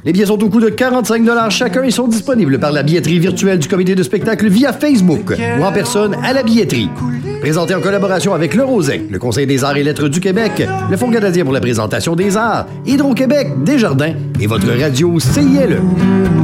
Les billets sont au coût de 45 $ chacun et sont disponibles par la billetterie virtuelle du comité de spectacle via Facebook ou en personne à la billetterie. Présenté en collaboration avec Le Roset, le Conseil des arts et lettres du Québec, le Fonds canadien pour la présentation des arts, Hydro-Québec, Desjardins et votre radio CILE.